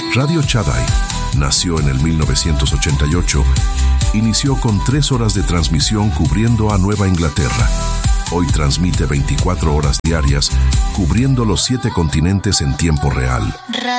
Radio Shaddai nació en el 1988. Inició con 3 horas de transmisión cubriendo a Nueva Inglaterra. Hoy transmite 24 horas diarias, cubriendo los 7 continentes en tiempo real.